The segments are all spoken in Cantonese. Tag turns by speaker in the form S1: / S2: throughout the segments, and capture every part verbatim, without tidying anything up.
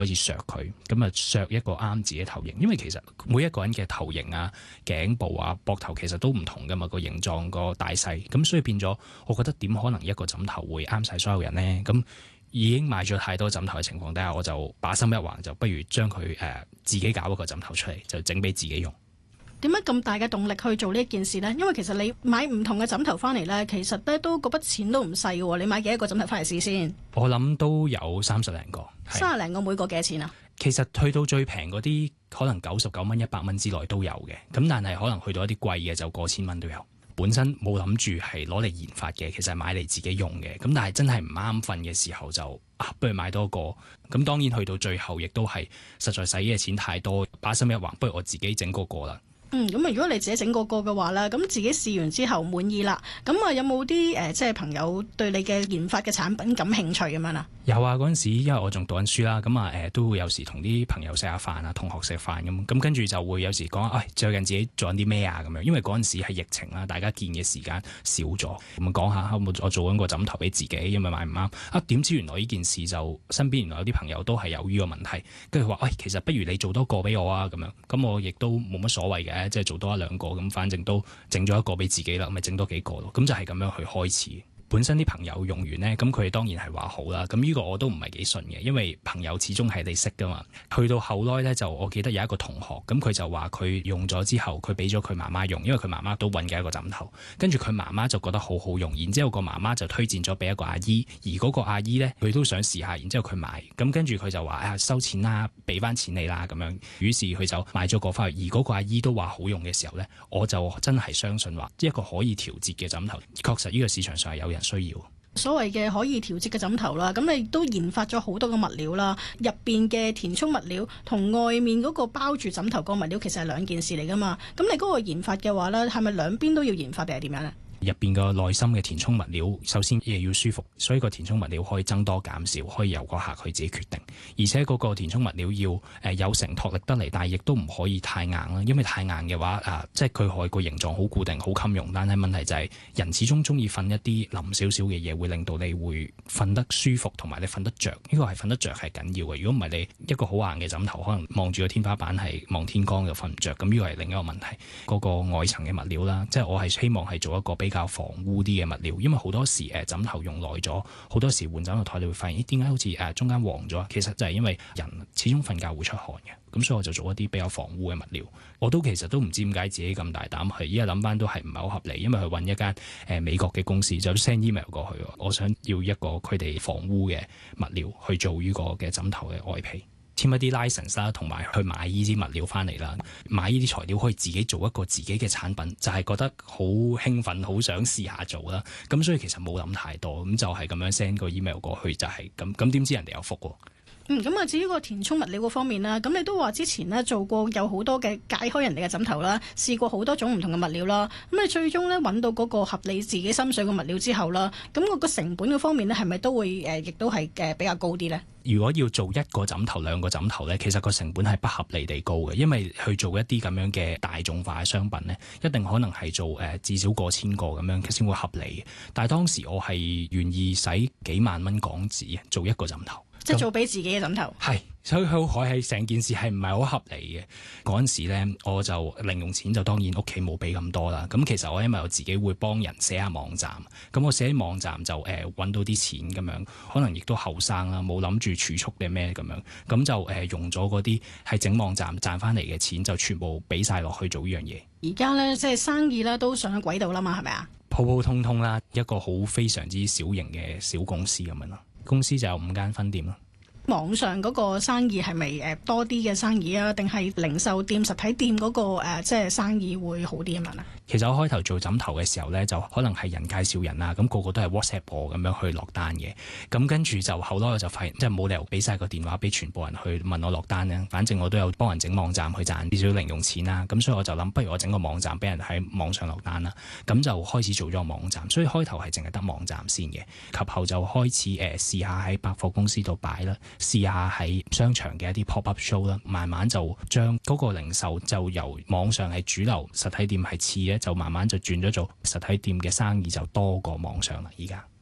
S1: 好似削佢，咁啊削一個啱自己頭型。因為其實每一個人嘅頭型啊、頸部啊、膊頭其實都唔同噶嘛，個形狀、個大細，咁所以變咗，我覺得點可能一個枕頭會啱晒所有人呢？咁已經買咗太多枕頭嘅情況底下，我就把心一橫，就不如將佢誒自己搞一個枕頭出嚟，就整俾自己用。
S2: 點解咁大嘅動力去做呢件事呢？因為其實你買唔同嘅枕頭翻嚟呢，其實咧都嗰筆錢都唔細嘅喎。你買幾多個枕頭翻嚟試先？
S1: 我諗都有三十零個，
S2: 三十零個每個幾多錢啊？
S1: 其實去到最平嗰啲，可能九十九蚊、一百蚊之內都有嘅。咁但係可能去到一啲貴嘅就過千蚊都有。本身冇諗住係攞嚟研發嘅，其實係買嚟自己用嘅。咁但係真係唔啱瞓嘅時候就啊，不如買多個。咁當然去到最後亦都係實在使嘅錢太多，把心一橫，不如我自己整嗰個啦。
S2: 嗯，咁啊，如果你自己整個個嘅話啦，咁自己試完之後滿意啦，咁啊有冇啲誒即係朋友對你嘅研發嘅產品感興趣咁樣啊？
S1: 有啊，嗰陣時因為我仲讀緊書啦，咁啊誒都會有時同啲朋友食下飯啊，同學食飯咁，咁跟住就會有時講啊，最近自己做緊啲咩啊咁樣，因為嗰陣時係疫情啦，大家見嘅時間少咗，咁講下我做緊個枕頭俾自己，因為買唔啱啊，點知原來呢件事就身邊原來有啲朋友都係有呢個問題，跟住話喂，其實不如你做多個俾我啊咁樣，咁我亦都冇乜所謂嘅，即係做多一兩個咁，反正都整咗一個俾自己啦，咪整多幾個咯，咁就係咁樣去開始。本身啲朋友用完呢，咁佢哋當然係話好啦。咁呢個我都唔係幾信嘅，因為朋友始終係你識噶嘛。去到後來呢，就我記得有一個同學，咁佢就話佢用咗之後，佢俾咗佢媽媽用，因為佢媽媽都揾嘅一個枕頭。跟住佢媽媽就覺得好好用，然之後個媽媽就推薦咗俾一個阿姨，而嗰個阿姨呢，佢都想試下，然之後佢買。咁跟住佢就話啊，收錢啦，俾翻錢你啦咁樣。於是佢就買咗個翻去，而嗰個阿姨都話好用嘅時候呢，我就真係相信話一個可以調節嘅枕頭，確實呢個市場上係有人需要。
S2: 所謂嘅可以調節嘅枕頭啦，咁你都研發咗好多個物料啦，入邊嘅填充物料同外面嗰個包住枕頭個物料其實係兩件事嚟噶嘛。咁你嗰個研發嘅話呢，係咪兩邊都要研發定係點樣呢？
S1: 入邊個內心嘅填充物料，首先亦要舒服，所以個填充物料可以增多減少，可以由個客去自己決定。而且嗰個填充物料要誒、呃、有承托力得嚟，但係亦都唔可以太硬啦，因為太硬嘅話啊、呃，即係佢可以個形狀好固定、好襟用，但係問題就係、是、人始終中意瞓一啲腍少少嘅嘢，會令到你會瞓得舒服，同埋你瞓得着。呢、這個係瞓得着係緊要嘅。如果唔係你一個好硬嘅枕頭，可能望住個天花板係望天光就瞓唔着。咁呢個係另一個問題。嗰、那個外層嘅物料啦，即係我係希望係做一個比比較防污啲嘅物料，因為好多時誒枕頭用耐咗，好多時換枕頭台你會發現，咦點解好似誒中間黃咗？其實就係因為人始終瞓覺會出汗嘅，咁所以我就做一啲比較防污嘅物料。我都其實都唔知點解自己咁大膽去，依家諗翻都係唔係好合理，因為去揾一間誒美國嘅公司就 send email 過去，我想要一個佢哋防污嘅物料去做呢個嘅枕頭嘅外皮。簽一啲 license 啦，同埋去買呢啲物料翻嚟啦，買呢啲材料可以自己做一個自己嘅產品，就係、是、覺得好興奮，好想試下做啦。咁所以其實冇諗太多，咁就係咁樣 send 個 email 過去，就係咁。咁點知人哋有覆喎？
S2: 嗯，咁啊，至於個填充物料嗰方面啦，咁你都話之前呢做過有好多嘅解開人哋嘅枕頭啦，試過好多種唔同嘅物料啦，咁你最終呢揾到嗰個合理自己心水嘅物料之後啦，咁個個成本嘅方面呢，係咪都會誒、呃，亦都係誒比較高啲呢？
S1: 如果要做一個枕頭、兩個枕頭呢，其實個成本係不合理地高嘅，因為去做一啲咁樣嘅大眾化嘅商品呢，一定可能係做誒、呃、至少過千個咁樣先會合理嘅。但係當時我係願意使幾萬蚊港紙做一個枕頭。
S2: 即係做俾自己嘅枕頭，
S1: 係，所以佢係成件事係唔係好合理嘅。嗰陣時咧，我就零用錢就當然屋企冇俾咁多啦。咁其實我因為我自己會幫人寫下網站，咁我寫喺網站就誒揾、呃、到啲錢咁樣，可能亦都後生啦，冇諗住儲蓄定咩咁樣，咁就誒、呃、用咗嗰啲係整網站賺翻嚟嘅錢，就全部俾晒落去做呢樣嘢。
S2: 而家咧即係生意咧都上咗軌道啦嘛，係咪啊？
S1: 普普通通啦，一個好非常之小型嘅小公司咁樣咯。公司就有五間分店咯。
S2: 網上嗰個生意係咪誒多啲嘅生意啊？定係零售店、實體店嗰、那個誒、呃、即係生意會好啲咁樣啊？
S1: 其實我開頭做枕頭嘅時候咧，就可能係人介紹人啊，咁、那個個都係 WhatsApp 我咁樣去落單嘅。咁跟住就後來我就發現，即係冇理由俾晒個電話俾全部人去問我落單咧。反正我都有幫人整網站去賺少少零用錢啦。咁所以我就諗，不如我整個網站俾人喺網上落單啦。咁就開始做咗個網站。所以開頭係淨係得網站先嘅，及後就開始誒、呃、試下喺百貨公司度擺啦。試下喺商場嘅一啲 pop up show 啦，慢慢就將嗰個零售就由網上係主流，實體店係次嘅，就慢慢就轉咗做實體店嘅生意就多過網上啦。而家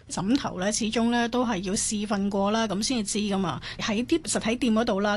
S2: 枕頭咧，始終咧都係要試瞓過啦，咁先至知噶嘛。喺啲實體店嗰度啦，